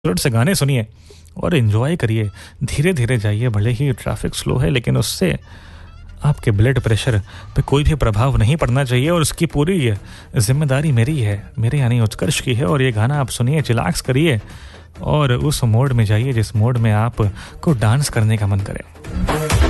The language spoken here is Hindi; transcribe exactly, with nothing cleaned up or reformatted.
खूबसूरत से गाने सुनिए और एंजॉय करिए। धीरे धीरे जाइए, भले ही ट्रैफिक स्लो है लेकिन उससे आपके ब्लड प्रेशर पे कोई भी प्रभाव नहीं पड़ना चाहिए और उसकी पूरी जिम्मेदारी मेरी है, मेरे यानी उत्कर्ष की है। और ये गाना आप सुनिए, चिलैक्स करिए और उस मोड में जाइए जिस मोड में आपको डांस करने का मन करे।